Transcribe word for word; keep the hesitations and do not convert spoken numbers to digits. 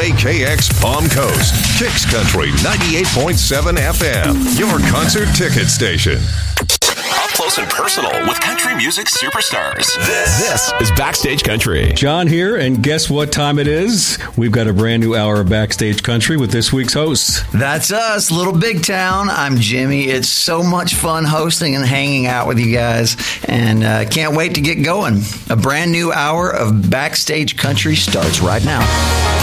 A K X Palm Coast, Kicks Country ninety-eight point seven F M, your concert ticket station. Up close and personal with country music superstars. This, this is Backstage Country. John here, and guess what time it is? We've got a brand new hour of Backstage Country with this week's hosts. That's us, Little Big Town. I'm Jimmy. It's so much fun hosting and hanging out with you guys, and uh, can't wait to get going. A brand new hour of Backstage Country starts right now.